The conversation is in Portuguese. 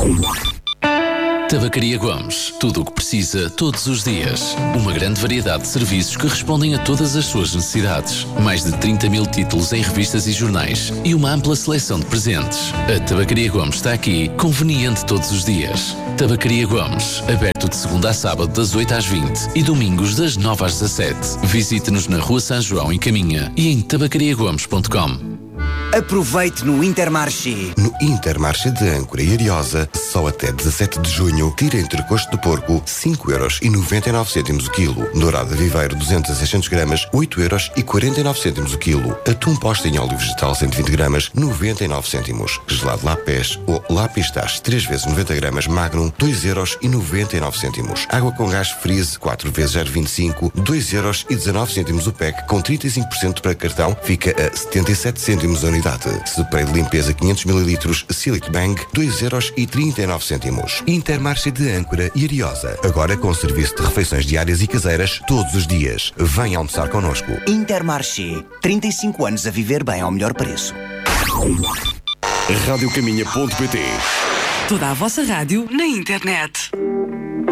Tabacaria Gomes. Tudo o que precisa, todos os dias. Uma grande variedade de serviços que respondem a todas as suas necessidades. Mais de 30 mil títulos em revistas e jornais. E uma ampla seleção de presentes. A Tabacaria Gomes está aqui, conveniente todos os dias. Tabacaria Gomes. Aberto de segunda a sábado das 8 às 20 e domingos das 9 às 17. Visite-nos na Rua São João, em Caminha, e em tabacariagomes.com. Aproveite no Intermarché. No Intermarché de Âncora e Ariosa, só até 17 de junho, tira entrecosto de porco 5,99€ o quilo. Dourada Viveiro 200 a 600 gramas, 8,49€ o quilo. Atum posta em óleo vegetal 120 gramas, 99 cêntimos. Gelado Lapés ou Lapistas 3 vezes 90 gramas Magnum, 2,99€. Água com gás Freeze 4 vezes 0,25, 2,19€ o pack, com 35% para cartão, fica a 77 cêntimos a unidade. Spray de limpeza 500 ml Silite Bang, 2,39€. Intermarché de Âncora e Ariosa. Agora com serviço de refeições diárias e caseiras todos os dias. Venha almoçar connosco. Intermarché. 35 anos a viver bem ao melhor preço. Radiocaminha.pt. Toda a vossa rádio na internet.